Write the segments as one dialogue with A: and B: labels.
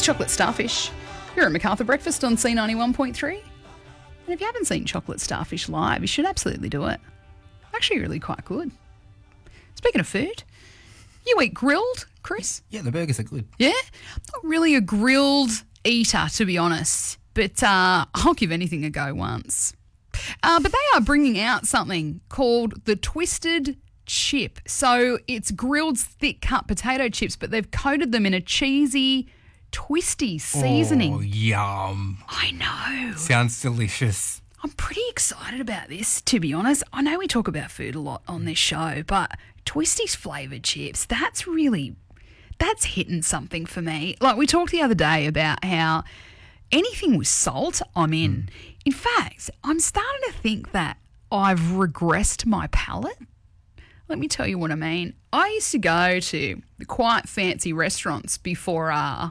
A: Chocolate Starfish. You're at Macarthur Breakfast on C91.3. And if you haven't seen Chocolate Starfish live, you should absolutely do it. Actually, really quite good. Speaking of food, you eat grilled, Chris?
B: Yeah, the burgers are good.
A: Yeah? Not really a grilled eater, to be honest, but I'll give anything a go once. But they are bringing out something called the Twisted Chip. So it's grilled thick cut potato chips, but they've coated them in a cheesy, twisty seasoning.
B: Oh, yum.
A: I know.
B: Sounds delicious.
A: I'm pretty excited about this, to be honest. I know we talk about food a lot on this show, but Twisties flavoured chips, that's hitting something for me. Like we talked the other day about how anything with salt, I'm in. In fact, I'm starting to think that I've regressed my palate. Let me tell you what I mean. I used to go to quite fancy restaurants before,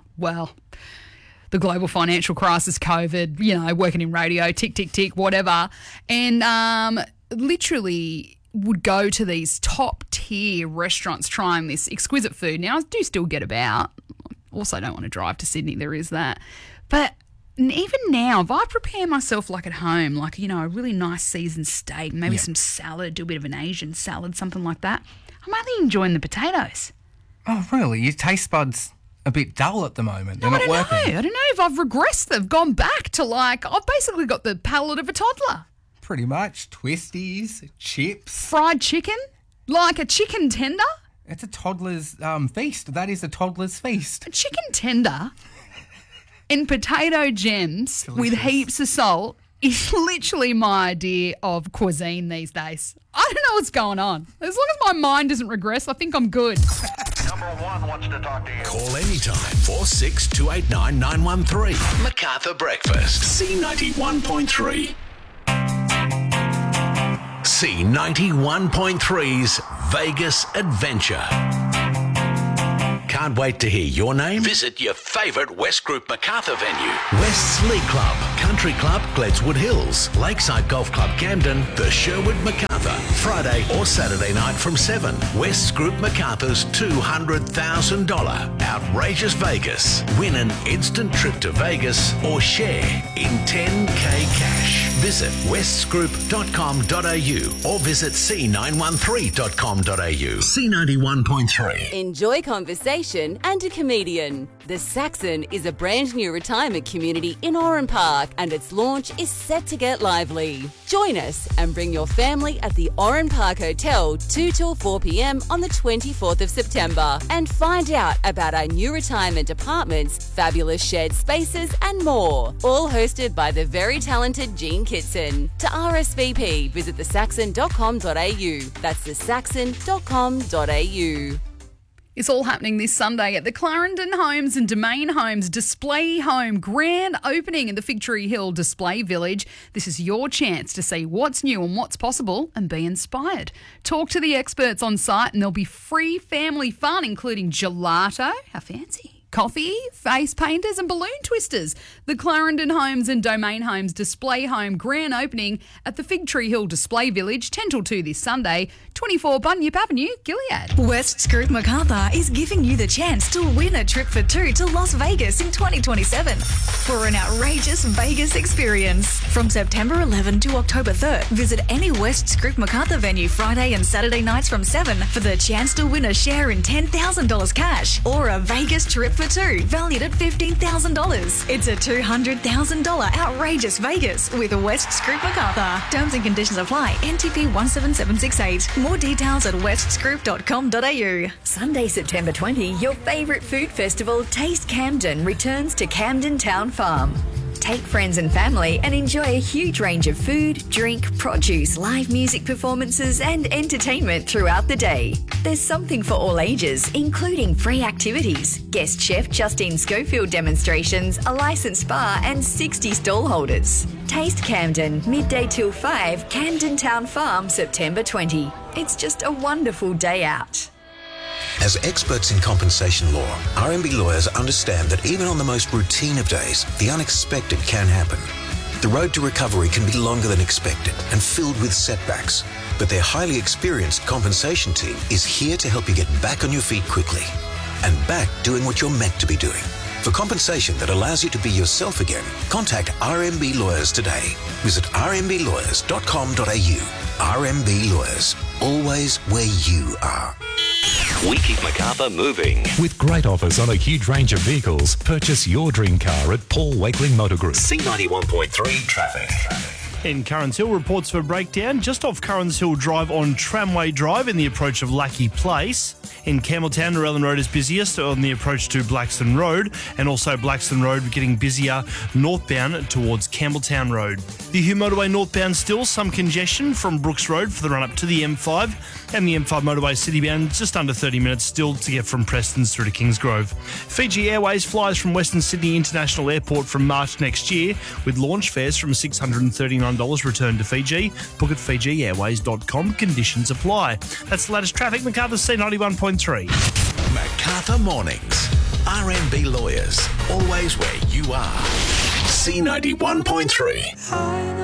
A: the global financial crisis, COVID, working in radio, tick, tick, tick, whatever. And literally would go to these top-tier restaurants trying this exquisite food. Now, I do still get about. Also don't want to drive to Sydney, there is that. But even now, if I prepare myself like at home, like, a really nice seasoned steak, maybe some salad, do a bit of an Asian salad, something like that, I'm only enjoying the potatoes.
B: Oh, really? Your taste buds a bit dull at the moment. They're not working.
A: I don't know if I've regressed. They've gone back to I've basically got the palate of a toddler.
B: Pretty much. Twisties, chips.
A: Fried chicken, like a chicken tender.
B: It's a toddler's feast. That is a toddler's feast.
A: A chicken tender and potato gems
B: Delicious.
A: with heaps of salt is literally my idea of cuisine these days. I don't know what's going on. As long as my mind doesn't regress, I think I'm good.
C: Number one wants to talk to you.
D: Call anytime. 46289913. 913. Macarthur Breakfast. C91.3. C91.3's Vegas Adventure. Can't wait to hear your name? Visit your favourite West Group Macarthur venue. West's League Club, Country Club, Gledswood Hills, Lakeside Golf Club, Camden, the Sherwood Macarthur. Friday or Saturday night from 7. West's Group Macarthur's $200,000 Outrageous Vegas. Win an instant trip to Vegas or share in 10K cash. Visit westsgroup.com.au or visit c913.com.au. C91.3.
E: Enjoy conversation and a comedian. The Saxon is a brand new retirement community in Oran Park and its launch is set to get lively. Join us and bring your family at the Oran Park Hotel 2 till 4 p.m. on the 24th of September and find out about our new retirement apartments, fabulous shared spaces and more. All hosted by the very talented Jean Kitson. To RSVP, visit thesaxon.com.au. That's thesaxon.com.au.
A: It's all happening this Sunday at the Clarendon Homes and Domain Homes Display Home grand opening in the Fig Tree Hill Display Village. This is your chance to see what's new and what's possible and be inspired. Talk to the experts on site and there'll be free family fun, including gelato. How fancy. Coffee, face painters and balloon twisters. The Clarendon Homes and Domain Homes Display Home grand opening at the Fig Tree Hill Display Village, 10 till 2 this Sunday, 24 Bunyip Avenue, Gilead.
F: West's Group Macarthur is giving you the chance to win a trip for two to Las Vegas in 2027 for an outrageous Vegas experience. From September 11 to October 3rd, visit any West's Group Macarthur venue Friday and Saturday nights from 7 for the chance to win a share in $10,000 cash or a Vegas trip for two valued at $15,000. It's a $200,000 outrageous Vegas with West's Group Macarthur. Terms and conditions apply. NTP 17768. More details at westsgroup.com.au.
G: Sunday, September 20, your favourite food festival, Taste Camden, returns to Camden Town Farm. Take friends and family and enjoy a huge range of food, drink, produce, live music performances and entertainment throughout the day. There's something for all ages, including free activities, guest chef Justine Schofield demonstrations, a licensed bar and 60 stall holders. Taste Camden, midday till 5, Camden Town Farm, September 20. It's just a wonderful day out.
D: As experts in compensation law, RMB lawyers understand that even on the most routine of days, the unexpected can happen. The road to recovery can be longer than expected and filled with setbacks, but their highly experienced compensation team is here to help you get back on your feet quickly and back doing what you're meant to be doing.
H: For compensation that allows you to be yourself again, contact RMB Lawyers today. Visit rmblawyers.com.au. RMB Lawyers, always where you are.
D: We keep Macarthur moving.
I: With great offers on a huge range of vehicles, purchase your dream car at Paul Wakeling Motor Group.
D: C91.3 traffic.
J: In Currans Hill, reports of a breakdown just off Currans Hill Drive on Tramway Drive in the approach of Lackey Place. In Campbelltown, Narellan Road is busiest on the approach to Blackstone Road, and also Blackstone Road getting busier northbound towards Campbelltown Road. The Hume Motorway northbound still some congestion from Brooks Road for the run up to the M5, and the M5 motorway citybound just under 30 minutes still to get from Prestons through to Kingsgrove. Fiji Airways flies from Western Sydney International Airport from March next year, with launch fares from $639 return to Fiji. Book at FijiAirways.com. Conditions apply. That's the latest traffic. Macarthur C91.3.
D: Macarthur Mornings. RMB Lawyers, always where you are. C91.3.